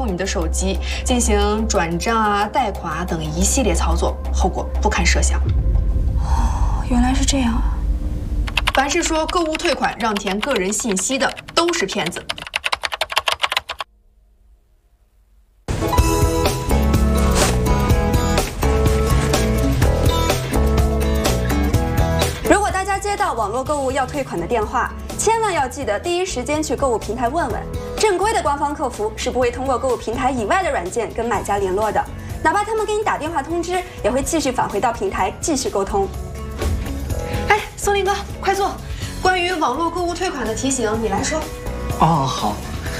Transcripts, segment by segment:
控你的手机，进行转账啊、贷款啊等一系列操作，后果不堪设想。 哦，原来是这样啊！ 凡是说购物退款让填个人信息的，都是骗子。 如果大家接到网络购物要退款的电话，千万要记得第一时间去购物平台问问，正规的官方客服是不会通过购物平台以外的软件跟买家联络的，哪怕他们给你打电话通知，也会继续返回到平台继续沟通。 哎，松林哥，快坐。关于网络购物退款的提醒，你来说。 哦，好。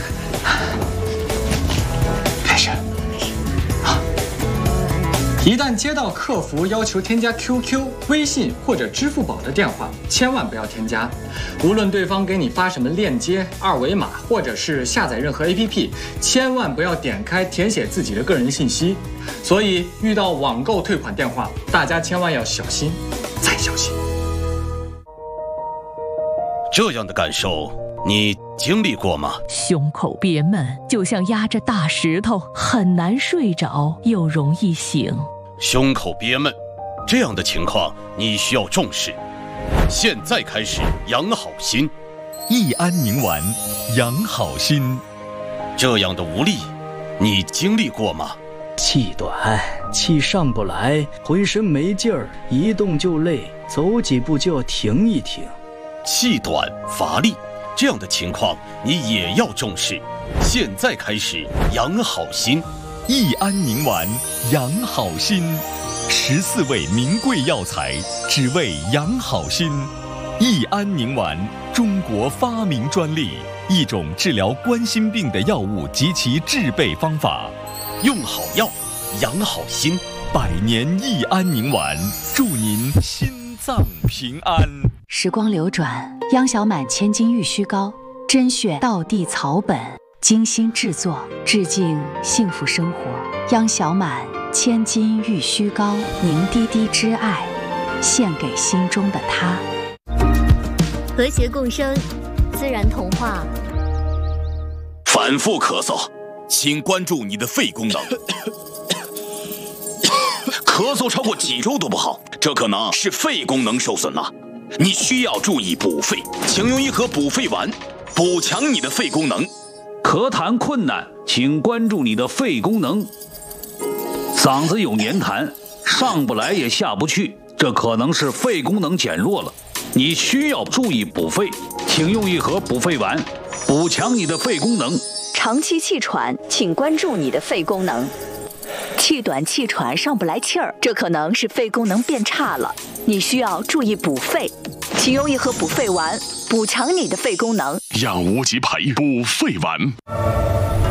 开始。好。一旦接到客服要求添加 QQ、微信或者支付宝的电话，千万不要添加。无论对方给你发什么链接、二维码，或者是下载任何 APP， 千万不要点开填写自己的个人信息。所以遇到网购退款电话，大家千万要小心，再小心。 这样的感受，你经历过吗？ 胸口憋闷，就像压着大石头，很难睡着，又容易醒。 胸口憋闷，这样的情况你需要重视。现在开始养好心， 益安宁丸养好心。 这样的无力，你经历过吗？ 气短，气上不来，浑身没劲儿，一动就累，走几步就要停一停。 气短乏力，这样的情况你也要重视。现在开始养好心， 益安宁丸养好心，14味名贵药材，只为养好心。益安宁丸，中国发明专利，一种治疗冠心病的药物及其制备方法。 用好药，养好心 ，100年益安宁丸，祝您心脏平安。 时光流转，央小满千金玉虚膏，甄选道地草本，精心制作，致敬幸福生活。央小满千金玉虚膏，凝滴滴之爱，献给心中的他。 和谐共生，自然童话。 反复咳嗽，请关注你的肺功能。咳嗽超过几周都不好，这可能是肺功能受损了。你需要注意补肺，请用一盒补肺丸，补强你的肺功能。 咳痰困难，请关注你的肺功能。嗓子有黏痰，上不来也下不去，这可能是肺功能减弱了。你需要注意补肺，请用一盒补肺丸，补强你的肺功能。 长期气喘，请关注你的肺功能。气短气喘上不来气儿，这可能是肺功能变差了，你需要注意补肺，请用一盒补肺丸，补强你的肺功能。 让无极牌补肺丸。